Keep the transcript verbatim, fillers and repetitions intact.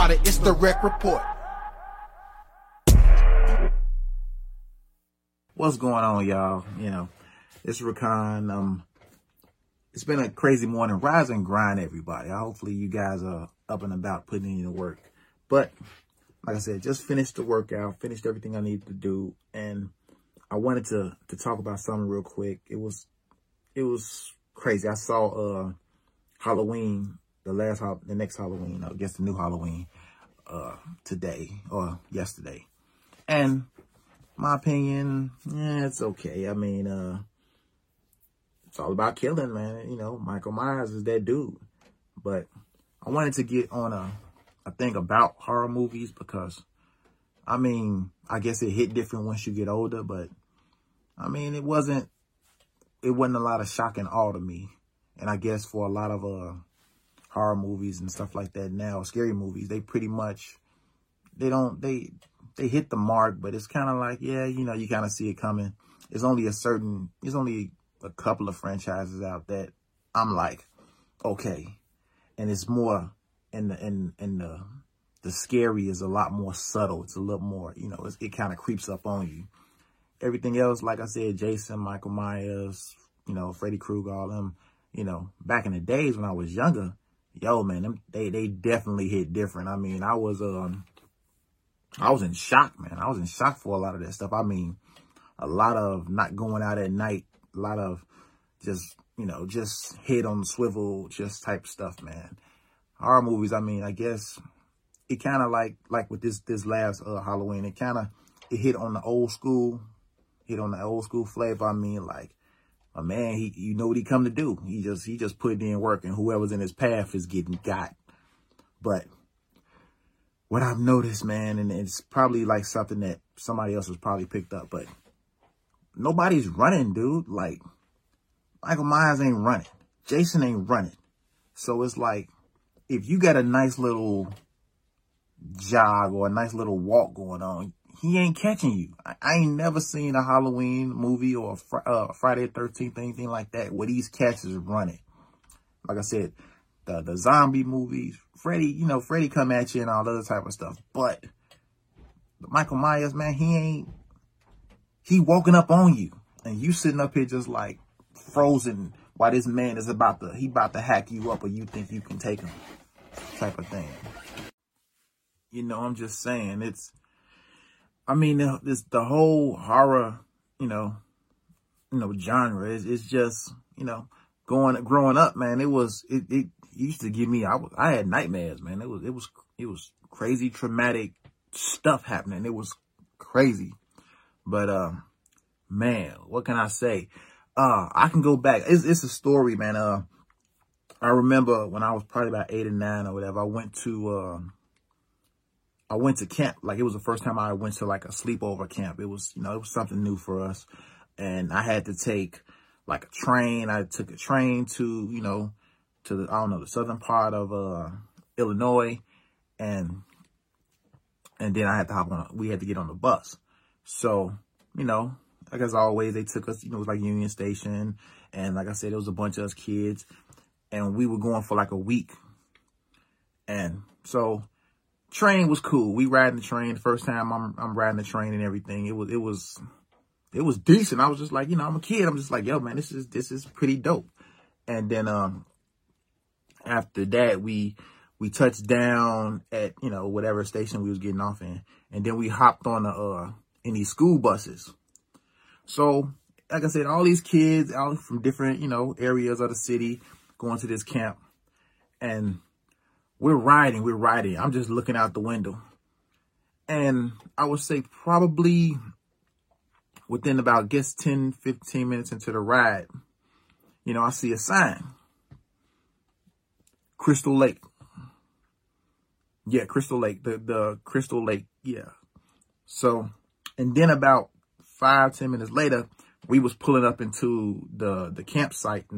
about it, it's the Rec Report. What's going on, y'all? You know, it's Rakan. Um, it's been a crazy morning. Rise and grind, everybody. Hopefully you guys are up and about putting in the work. But like I said, just finished the workout, finished everything I needed to do, and I wanted to to talk about something real quick. It was it was crazy. I saw uh Halloween, the last the next Halloween, I guess the new Halloween, uh today or yesterday, and my opinion, yeah, it's okay. I mean, uh, it's all about killing, man. You know, Michael Myers is that dude. But I wanted to get on a, a thing about horror movies because, I mean, I guess it hit different once you get older. But, I mean, it wasn't, it wasn't a lot of shock and awe to me. And I guess for a lot of uh, horror movies and stuff like that now, scary movies, they pretty much, they don't, they... They hit the mark, but it's kind of like, yeah, you know, you kind of see it coming. There's only a certain, there's only a couple of franchises out that I'm like, okay. And it's more, and the, and, and the, the scary is a lot more subtle. It's a little more, you know, it's, it kind of creeps up on you. Everything else, like I said, Jason, Michael Myers, you know, Freddy Krueger, all them, you know, back in the days when I was younger, yo, man, them, they, they definitely hit different. I mean, I was, um, I was in shock, man. I was in shock for a lot of that stuff. I mean, a lot of not going out at night, a lot of just, you know, just head on the swivel, just type stuff, man. Horror movies, I mean, I guess it kind of like, like with this, this last uh, Halloween, it kind of, it hit on the old school, hit on the old school flavor. I mean, like, a man, he, you know what he come to do. He just, he just put in work, and whoever's in his path is getting got. But what I've noticed, man, and it's probably like something that somebody else has probably picked up, but nobody's running, dude. Like, Michael Myers ain't running. Jason ain't running. So it's like, if you got a nice little jog or a nice little walk going on, he ain't catching you. I, I ain't never seen a Halloween movie or a fr uh, Friday the thirteenth, anything like that, where these cats is running. Like I said, The, the zombie movies, Freddy, you know, Freddy come at you and all other type of stuff. But Michael Myers, man, he ain't, he walking up on you. And you sitting up here just like frozen while this man is about to, he about to hack you up, or you think you can take him type of thing. You know, I'm just saying, it's, I mean, this, the whole horror, you know, you know, genre is, it's just, you know, going, growing up, man, it was, it, it, used to give me, I was, I had nightmares, man. It was, it was, it was crazy, traumatic stuff happening. It was crazy. But, uh, man, what can I say? Uh, I can go back. It's, it's a story, man. Uh, I remember when I was probably about eight or nine or whatever, I went to, uh, I went to camp. Like, it was the first time I went to like a sleepover camp. It was, you know, it was something new for us. And I had to take like a train. I took a train to, you know, to the, I don't know, the southern part of uh, Illinois, and and then I had to hop on, we had to get on the bus. So, you know, like as always, they took us, you know, it was like Union Station, and like I said, it was a bunch of us kids, and we were going for like a week. And so, train was cool. We riding the train. The first time I'm I'm riding the train and everything, it was it was it was decent. I was just like, you know, I'm a kid. I'm just like, yo, man, this is this is pretty dope. And then um. After that, we we touched down at, you know, whatever station we was getting off in. And then we hopped on the, uh, in these school buses. So, like I said, all these kids out from different, you know, areas of the city going to this camp. And we're riding, we're riding. I'm just looking out the window. And I would say probably within about, I guess, ten, fifteen minutes into the ride, you know, I see a sign. Crystal Lake. Yeah, Crystal Lake. The the Crystal Lake. Yeah. So, and then about five, ten minutes later, we was pulling up into the the campsite.